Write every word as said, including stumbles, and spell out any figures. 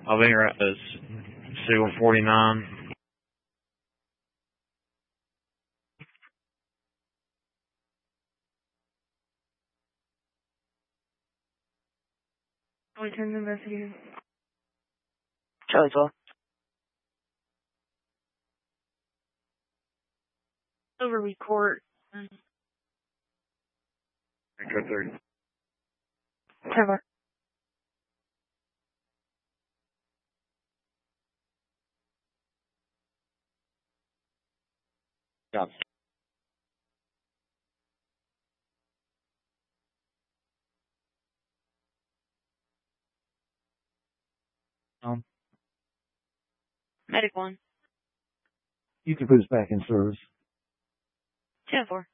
I'll be right as C one forty-nine. We turn the investigator. Charlie twelve. Over record. Code thirty. Cover. Yeah. Um, Medic one. you can put us back in service. ten four.